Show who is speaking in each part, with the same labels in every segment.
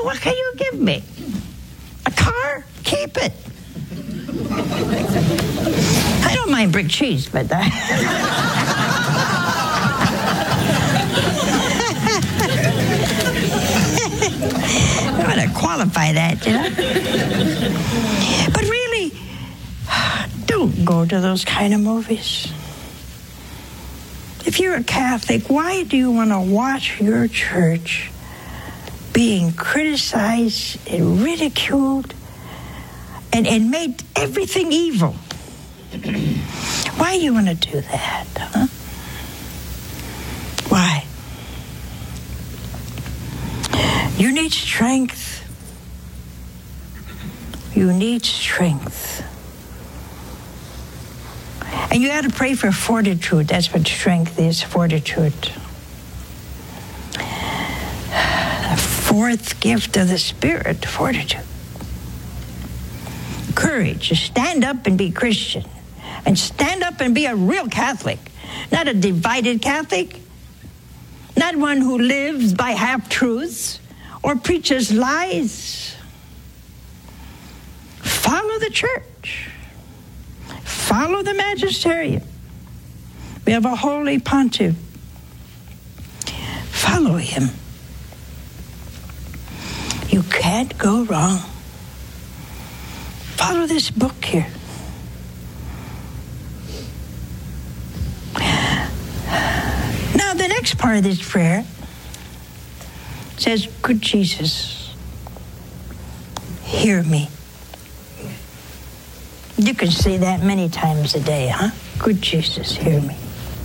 Speaker 1: what can you give me? A car? Keep it. I don't mind brick cheese, but I want to qualify that, you know? But really, don't go to those kind of movies. If you're a Catholic, why do you want to watch your church being criticized and ridiculed and made everything evil? Why do you want to do that, huh? Why? You need strength. You need strength. And you got to pray for fortitude. That's what strength is, fortitude. The fourth gift of the Spirit, fortitude. Courage to stand up and be Christian. And stand up and be a real Catholic. Not a divided Catholic. Not one who lives by half-truths or preaches lies. Follow the church. Follow the magisterium. We have a holy pontiff. Follow him. You can't go wrong. Follow this book here. Now, the next part of this prayer says, good Jesus, hear me. You can say that many times a day, huh? Good Jesus, hear me.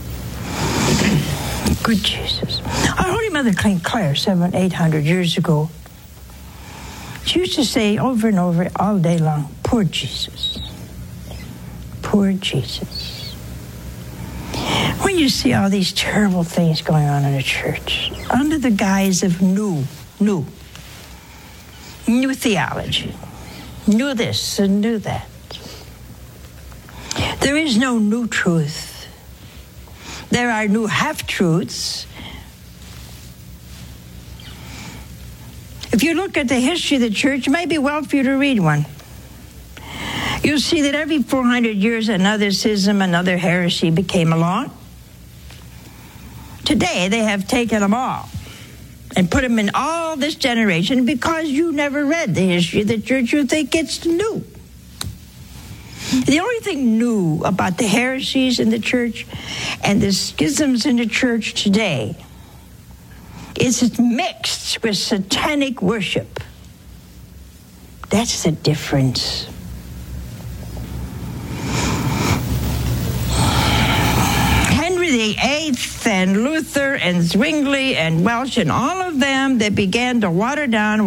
Speaker 1: Good Jesus. Our Holy Mother St. Clare, 700-800 years ago, she used to say over and over all day long, poor Jesus. Poor Jesus. When you see all these terrible things going on in the church, under the guise of new theology, new this and new that, there is no new truth. There are new half-truths. If you look at the history of the church, it might be well for you to read one. You'll see that every 400 years another schism, another heresy became along. Today they have taken them all and put them in all this generation because you never read the history of the church. You think it's new. The only thing new about the heresies in the church and the schisms in the church today is it's mixed with satanic worship. That's the difference. Henry VIII and Luther and Zwingli and Welsh and all of them, they began to water down.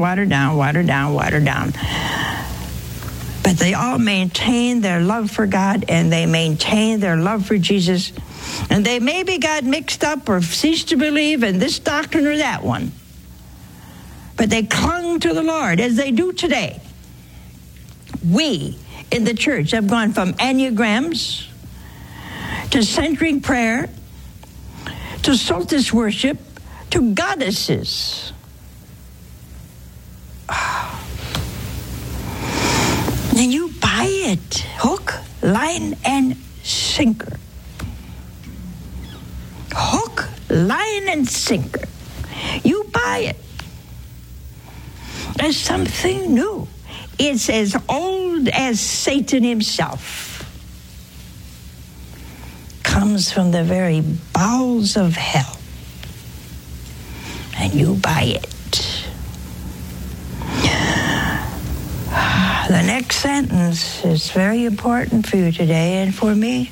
Speaker 1: But they all maintained their love for God, and they maintained their love for Jesus. And they maybe got mixed up or ceased to believe in this doctrine or that one. But they clung to the Lord, as they do today. We in the church have gone from enneagrams to centering prayer to solstice worship to goddesses. And you buy it, hook, line, and sinker. Hook, line, and sinker. You buy it as something new. It's as old as Satan himself. Comes from the very bowels of hell. And you buy it. The next sentence is very important for you today and for me.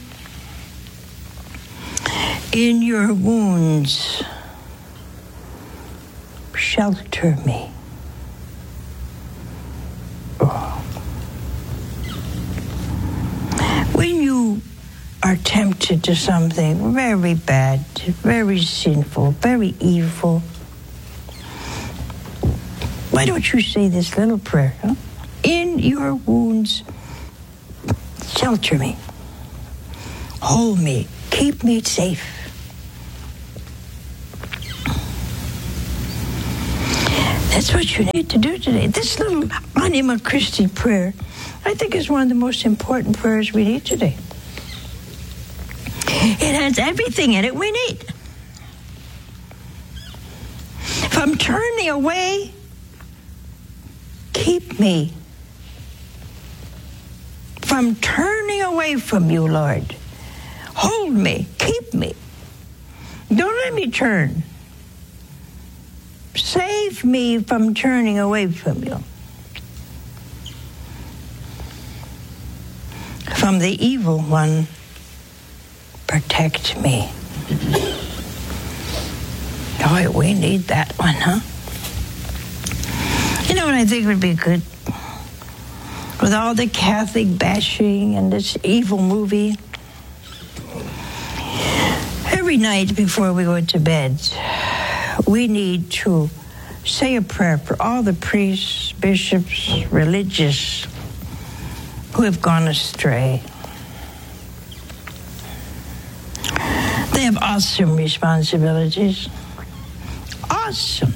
Speaker 1: In your wounds, shelter me. Oh. When you are tempted to something very bad, very sinful, very evil, why don't you say this little prayer, huh? In your wounds, shelter me, hold me, keep me safe. The That's what you need to do today. This little Anima Christi prayer, I think, is one of the most important prayers we need today. It has everything in it we need. From turning away, keep me. From turning away from you, Lord, hold me, keep me. Don't let me turn. Save me from turning away from you. From the evil one, protect me. Boy, we need that one, huh? You know what I think would be good? With all the Catholic bashing and this evil movie, every night before we go to bed, we need to say a prayer for all the priests, bishops, religious who have gone astray. They have awesome responsibilities. Awesome.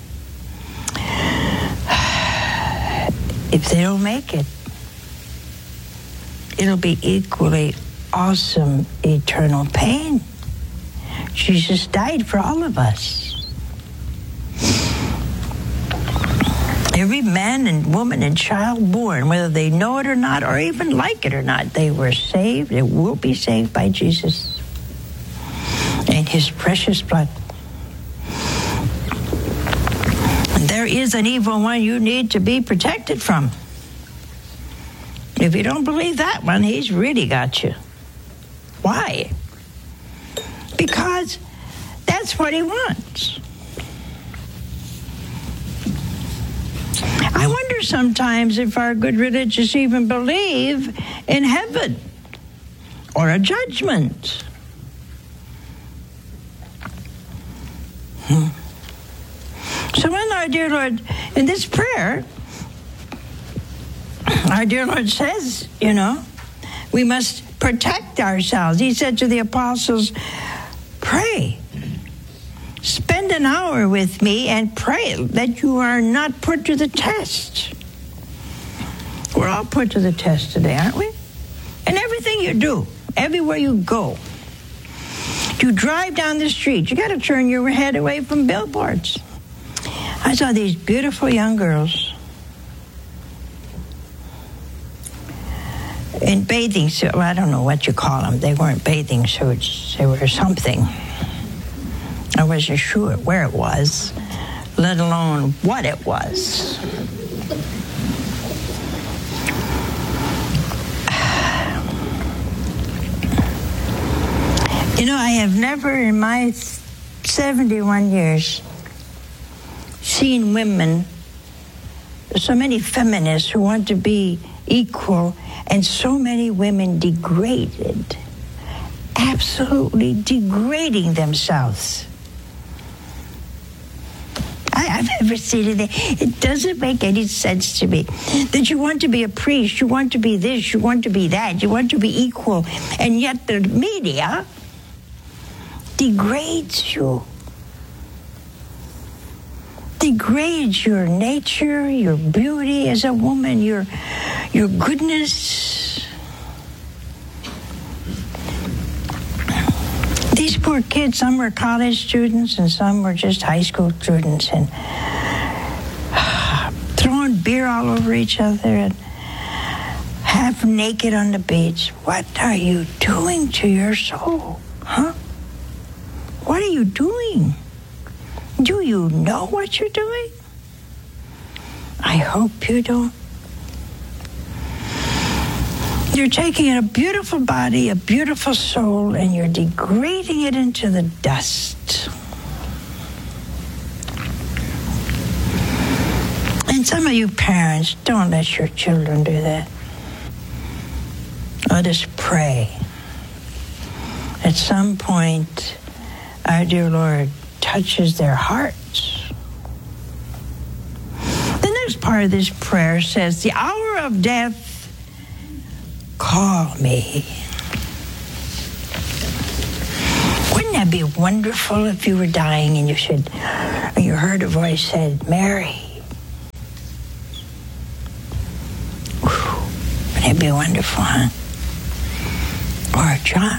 Speaker 1: If they don't make it, it'll be equally awesome eternal pain. Jesus died for all of us. Every man and woman and child born, whether they know it or not, or even like it or not, they were saved. They will be saved by Jesus and his precious blood. And there is an evil one you need to be protected from. If you don't believe that one, he's really got you. Why? Because that's what he wants. I wonder sometimes if our good religious even believe in heaven or a judgment. So when our dear Lord, in this prayer, our dear Lord says, we must protect ourselves. He said to the apostles, pray. Spend an hour with me and pray that you are not put to the test. We're all put to the test today, aren't we? And everything you do, everywhere you go. You drive down the street, you got to turn your head away from billboards. I saw these beautiful young girls in bathing suits. Well, I don't know what you call them. They weren't bathing suits. They were something. I wasn't sure where it was, let alone what it was. I have never in my 71 years seen women, so many feminists who want to be equal, and so many women degraded, absolutely degrading themselves. I've never seen it. It doesn't make any sense to me that you want to be a priest, you want to be this, you want to be that, you want to be equal, and yet the media degrades you. Degrades your nature, your beauty as a woman, your goodness. These poor kids, some were college students and some were just high school students, and throwing beer all over each other and half naked on the beach. What are you doing to your soul? Huh? What are you doing? Do you know what you're doing? I hope you don't. You're taking a beautiful body, a beautiful soul, and you're degrading it into the dust. And some of you parents, don't let your children do that. Let us pray. At some point, our dear Lord touches their hearts. The next part of this prayer says, the hour of death, call me. Wouldn't that be wonderful if you were dying and you heard a voice said, Mary, That'd be wonderful, huh? Or John.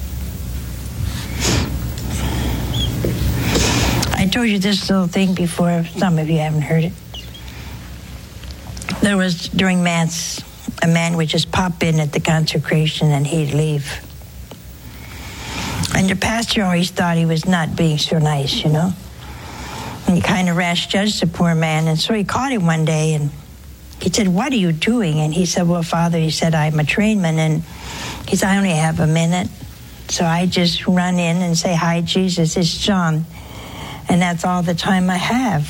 Speaker 1: I told you this little thing before. Some of you haven't heard it. There was, during Mass, a man would just pop in at the consecration and he'd leave. And the pastor always thought he was not being so nice, you know. And he kind of rash judged the poor man. And so he caught him one day and he said, "What are you doing?" And he said, "Well, Father," he said, "I'm a trainman." And he said, "I only have a minute. So I just run in and say, 'Hi, Jesus, it's John.' And that's all the time I have."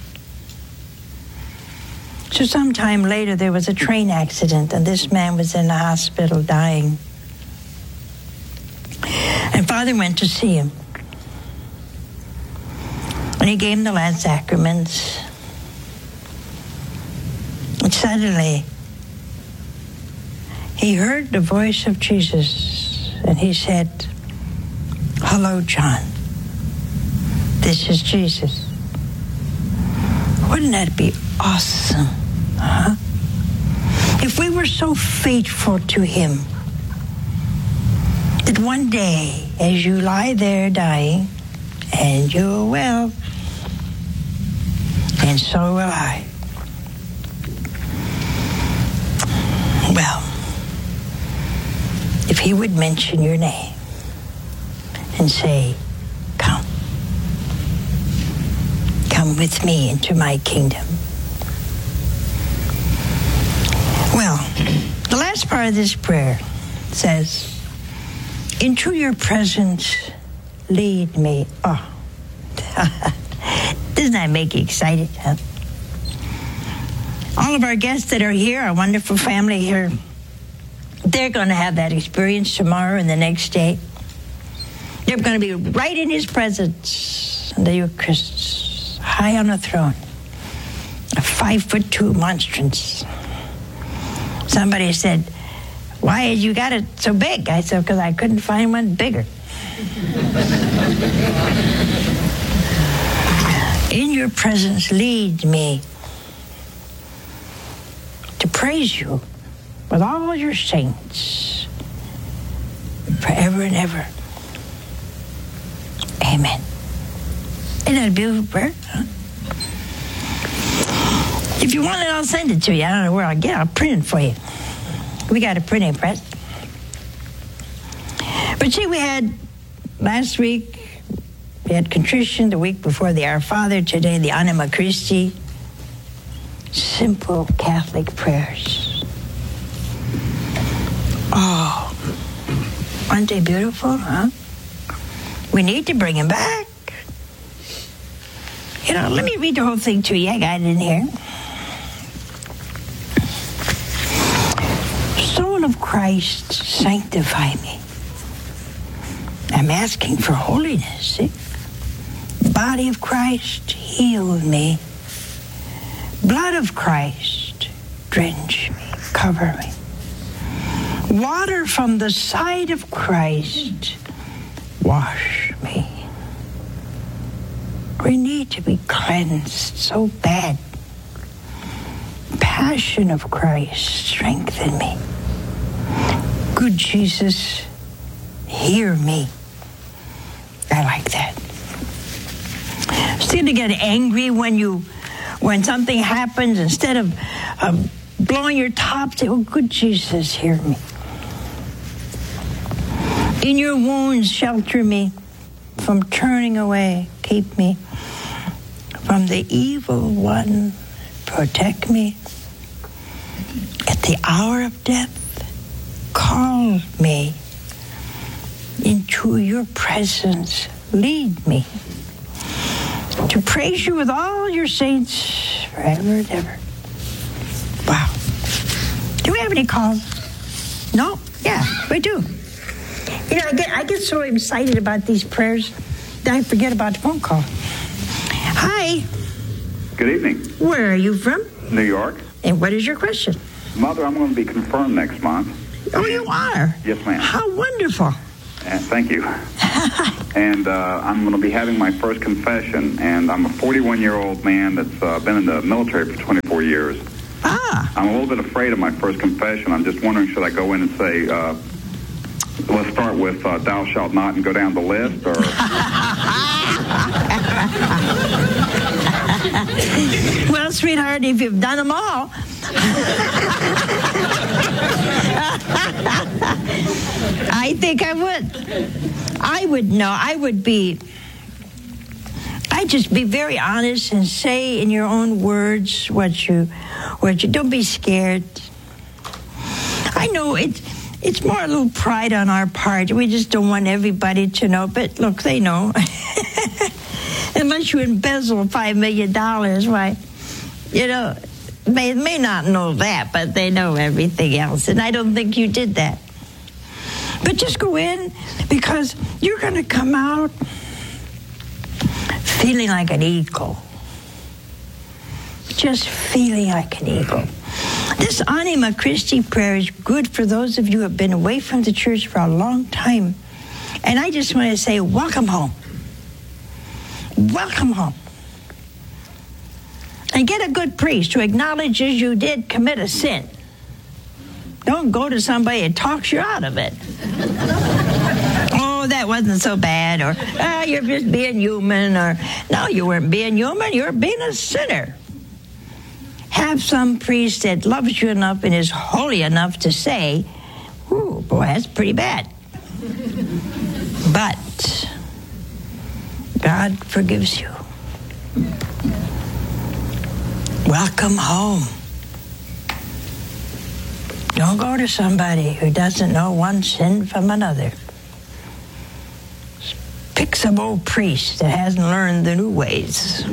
Speaker 1: So sometime later, there was a train accident, and this man was in the hospital dying. And Father went to see him. And he gave him the last sacraments. And suddenly, he heard the voice of Jesus, and he said, "Hello, John. This is Jesus." Wouldn't that be awesome, huh? If we were so faithful to him that one day, as you lie there dying, and you're well, and so will I. Well, if he would mention your name and say, "Come with me into my kingdom." Well, the last part of this prayer says, "Into your presence lead me." Oh, doesn't that make you excited, huh? All of our guests that are here, our wonderful family here, they're going to have that experience tomorrow and the next day. They're going to be right in his presence in the Eucharist, high on a throne, a 5'2" monstrance. Somebody said, "Why have you got it so big?" I said, "Because I couldn't find one bigger." In your presence, lead me to praise you with all your saints forever and ever. Amen. Isn't that a beautiful prayer? Huh? If you want it, I'll send it to you. I don't know where I'll get it. I'll print it for you. We got a printing press. But see, we had last week, we had contrition, the week before the Our Father, today the Anima Christi. Simple Catholic prayers. Oh, aren't they beautiful, huh? We need to bring them back. You know, let me read the whole thing to you. I got it in here. Soul of Christ, sanctify me. I'm asking for holiness. See? Body of Christ, heal me. Blood of Christ, drench me, cover me. Water from the side of Christ, wash me. We need to be cleansed so bad. Passion of Christ, strengthen me. Good Jesus, hear me. I like that. Instead of getting angry when something happens, instead of blowing your top, say, "Oh, good Jesus, hear me. In your wounds, shelter me from turning away. Keep me from the evil one. Protect me. At the hour of death, call me. Into your presence, lead me. To praise you with all your saints forever and ever." Wow. Do we have any calls? No? Yeah, we do. You know, I get so excited about these prayers that I forget about the phone call. Hi.
Speaker 2: Good evening.
Speaker 1: Where are you from?
Speaker 2: New York.
Speaker 1: And what is your question?
Speaker 2: Mother, I'm going to be confirmed next month.
Speaker 1: Oh, you are?
Speaker 2: Yes, ma'am.
Speaker 1: How wonderful.
Speaker 2: Thank you. And I'm going to be having my first confession, and I'm a 41-year-old man that's been in the military for 24 years. I'm a little bit afraid of my first confession. I'm just wondering, should I go in and say, let's start with thou shalt not and go down the list, or...
Speaker 1: Well, sweetheart, if you've done them all. I think I would. I'd just be very honest and say in your own words what you don't be scared. I know it's more a little pride on our part. We just don't want everybody to know, but look, they know. Unless you embezzle $5 million, why, they may not know that, but they know everything else. And I don't think you did that. But just go in, because you're going to come out feeling like an eagle. Just feeling like an eagle. This Anima Christi prayer is good for those of you who have been away from the church for a long time. And I just want to say, welcome home. Welcome home. And get a good priest who acknowledges you did commit a sin. Don't go to somebody that talks you out of it. Oh, that wasn't so bad, or you're just being human, or no, you weren't being human, you were being a sinner. Have some priest that loves you enough and is holy enough to say, ooh, boy, that's pretty bad. But God forgives you. Welcome home. Don't go to somebody who doesn't know one sin from another. Pick some old priest that hasn't learned the new ways.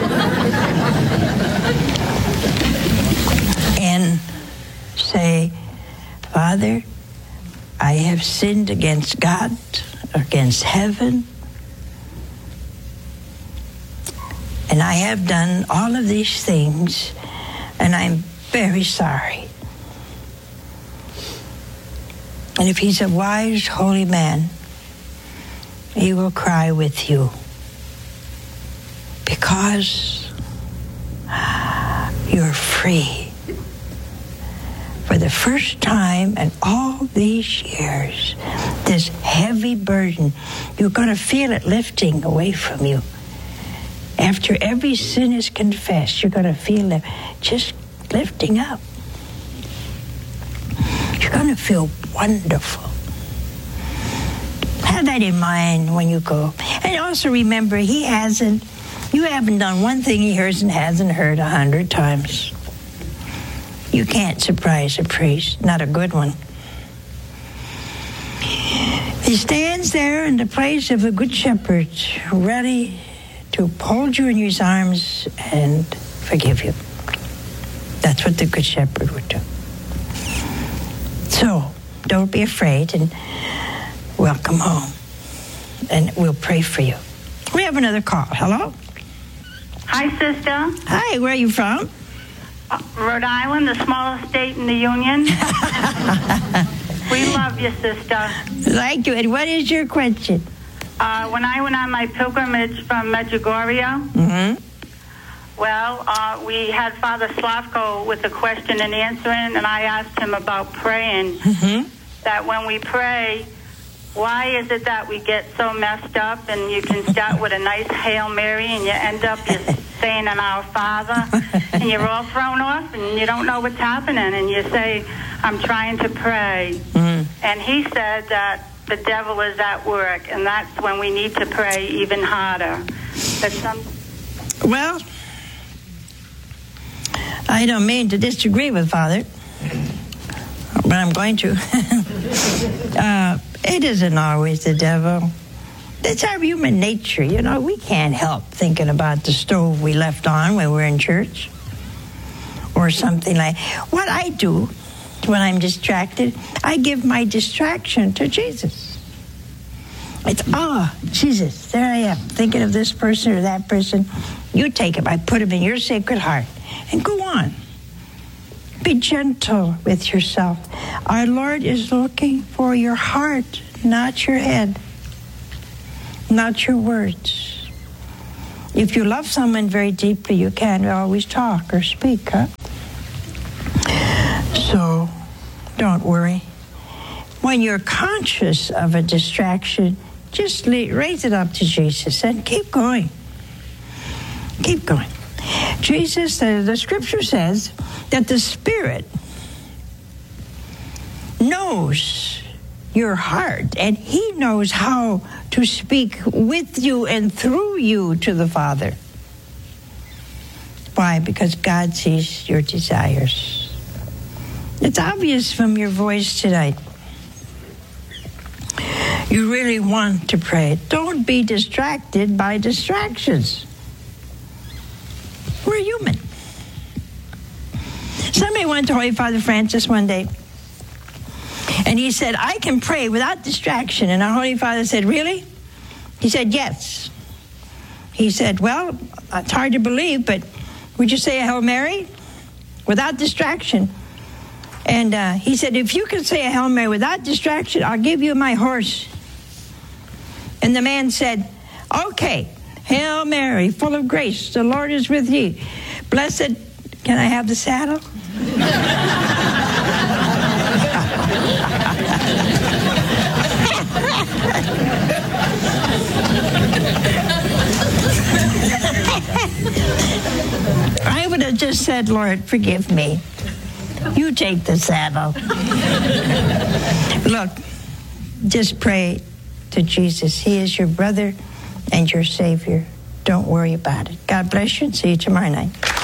Speaker 1: And say, Father, I have sinned against God, against heaven, and I have done all of these things, and I'm very sorry. And if he's a wise, holy man, he will cry with you, because you're free. For the first time in all these years, this heavy burden, you're going to feel it lifting away from you. After every sin is confessed, you're going to feel it just lifting up. You're going to feel wonderful. Have that in mind when you go. And also remember, you haven't done one thing he hasn't heard 100 times. You can't surprise a priest, not a good one. He stands there in the place of a good shepherd, ready to hold you in his arms and forgive you. That's what the good shepherd would do. So, don't be afraid, and welcome home. And we'll pray for you. We have another call. Hello?
Speaker 3: Hi, sister.
Speaker 1: Hi, where are you from?
Speaker 3: Rhode Island, the smallest state in the Union. We love you, sister.
Speaker 1: Thank you. And what is your question?
Speaker 3: When I went on my pilgrimage from Medjugorje, we had Father Slavko with a question and answering, and I asked him about praying. That when we pray, why is it that we get so messed up, and you can start with a nice Hail Mary and you end up just saying an Our Father, and you're all thrown off and you don't know what's happening, and you say, I'm trying to pray. And he said that the devil is at work, and that's when we need to pray even harder.
Speaker 1: Well, I don't mean to disagree with Father, but I'm going to. It isn't always the devil. It's our human nature. We can't help thinking about the stove we left on when we're in church or something like. What I do when I'm distracted, I give my distraction to Jesus. It's, Jesus, there I am, thinking of this person or that person. You take him. I put him in your sacred heart. And go on. Be gentle with yourself. Our Lord is looking for your heart, not your head, not your words. If you love someone very deeply, you can't always talk or speak, huh? don't worry. When you're conscious of a distraction, just raise it up to Jesus and keep going. Keep going. Jesus, the scripture says that the Spirit knows your heart, and he knows how to speak with you and through you to the Father. Why? Because God sees your desires. It's obvious from your voice tonight. You really want to pray. Don't be distracted by distractions. We're human. Somebody went to Holy Father Francis one day, and he said, I can pray without distraction. And our Holy Father said, really? He said, yes. He said, well, it's hard to believe, but would you say a Hail Mary without distraction? And he said, if you can say a Hail Mary without distraction, I'll give you my horse. And the man said, okay, Hail Mary, full of grace, the Lord is with you. Blessed, can I have the saddle? I would have just said, Lord, forgive me. You take the saddle. Look, just pray to Jesus. He is your brother and your Savior. Don't worry about it. God bless you and see you tomorrow night.